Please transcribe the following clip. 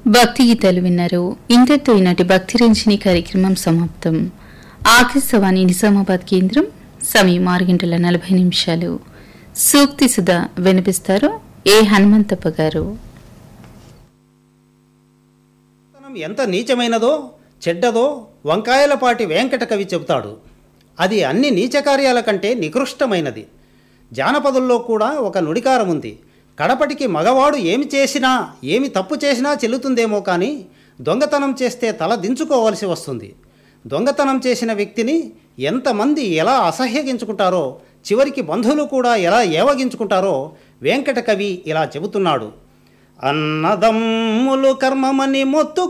భక్తి గీతాలు విన్నారు. ఇంతటితో ఈనాటి భక్తి రంజని కార్యక్రమం సమాప్తం. ఆకాశవాణి నిజామాబాద్ కేంద్రం. సమయం 6:40. సూక్తి సుధా వినిపిస్తారు ఏ హనుమంతప్ప గారు. ఎంత నీచమైనదో చెడ్డదో వంకాయలపాటి వెంకట కవి చెబుతాడు. అది అన్ని నీచ కార్యాల కంటే నికృష్టమైనది. జానపదుల్లో కూడా ఒక నుడికారం ఉంది. కడపటికి మగవాడు ఏమి చేసినా ఏమి తప్పు చేసినా చెల్లుతుందేమో కానీ దొంగతనం చేస్తే తల దించుకోవాల్సి వస్తుంది. దొంగతనం చేసిన వ్యక్తిని ఎంతమంది ఎలా అసహ్యగించుకుంటారో, చివరికి బంధువులు కూడా ఎలా ఏవగించుకుంటారో వెంకట కవి ఇలా చెబుతున్నాడు. అన్నదమ్ములు కర్మమని మొత్తు